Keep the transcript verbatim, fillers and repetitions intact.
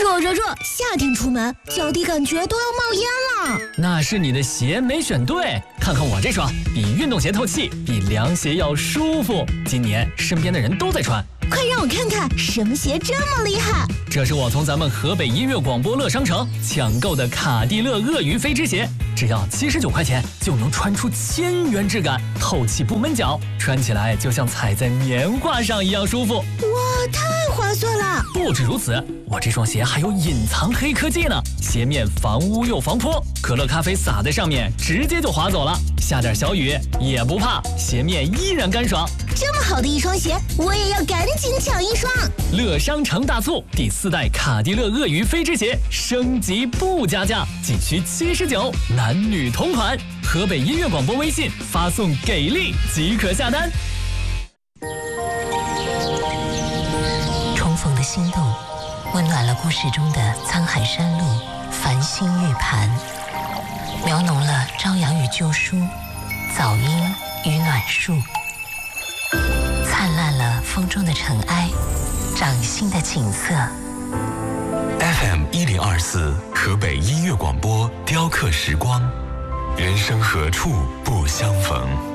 热热热，夏天出门脚底感觉都要冒烟了。 那是你的鞋没选对，看看我这双，比运动鞋透气，比凉鞋要舒服。今年身边的人都在穿。 快让我看看什么鞋这么厉害！ 这是我从咱们河北音乐广播乐商城抢购的卡地勒鳄鱼飞织鞋，只要七十九块钱就能穿出千元质感，透气不闷脚，穿起来就像踩在棉花上一样舒服。 哇，太划算了！ 不止如此，我这双鞋还有隐藏黑科技呢，鞋面防污又防泼，可乐咖啡洒在上面直接就滑走了，下点小雨也不怕，鞋面依然干爽。 这么好的一双鞋，我也要赶紧抢一双！ 乐商城大促，第四代卡地勒鳄鱼飞织鞋升级不加价，仅需七十九，男女同款。河北音乐广播微信发送给力即可下单。 重逢的心动，温暖了故事中的沧海山路、繁星玉盘，描浓了朝阳与旧书、早莺与暖树，灿烂了风中的尘埃，掌心的景色。 F M 一零二四河北音乐广播雕刻时光，人生何处不相逢。